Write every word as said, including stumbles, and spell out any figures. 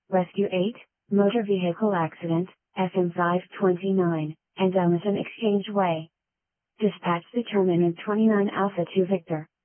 Rescue eight, Motor Vehicle Accident, S M five twenty-nine, and Amazon Exchange Way. Dispatch determinant twenty-nine Alpha two Victor.